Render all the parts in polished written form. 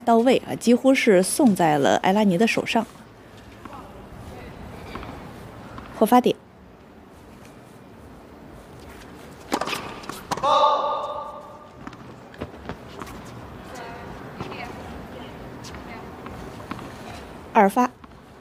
到位啊，几乎是送在了埃拉尼的手上。破发点。2发。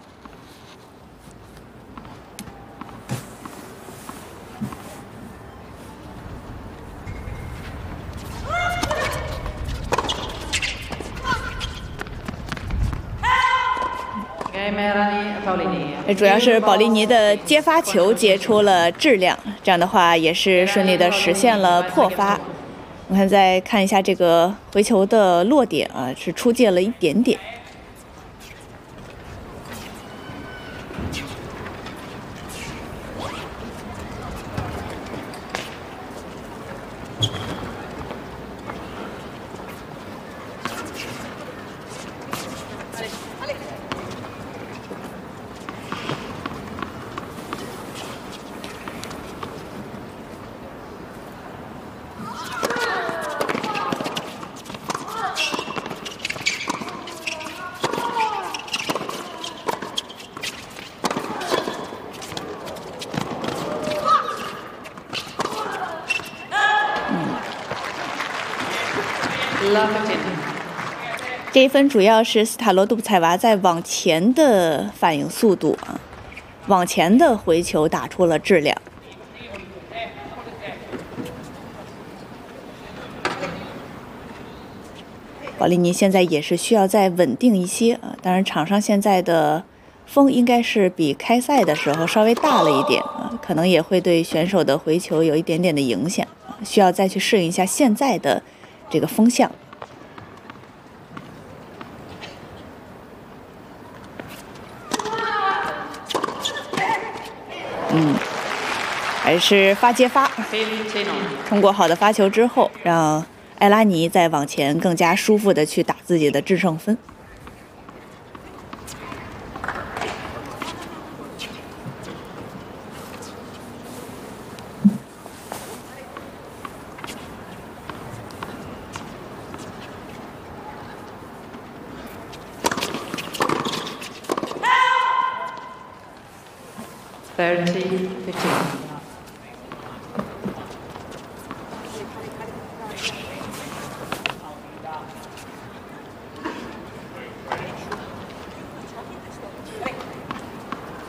主要是保利尼的接发球接出了质量，这样的话也是顺利的实现了破发。我们再看一下这个回球的落点啊，是出界了一点点。这一分主要是斯塔罗杜布采娃在网前的反应速度啊，网前的回球打出了质量。保利尼现在也是需要再稳定一些啊，当然场上现在的风应该是比开赛的时候稍微大了一点啊，可能也会对选手的回球有一点点的影响，需要再去适应一下现在的这个风向。还是发接发，通过好的发球之后，让埃拉尼在往前更加舒服的去打自己的制胜分。 30-15